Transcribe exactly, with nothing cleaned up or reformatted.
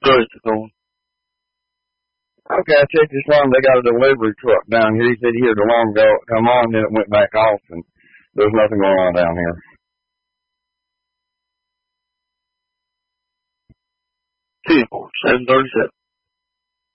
Good, Tacoma. Okay, I checked this one. They got a delivery truck down here. He said he heard the alarm go come on, then it went back off, and there's nothing going on down here. Two, seven thirty-seven.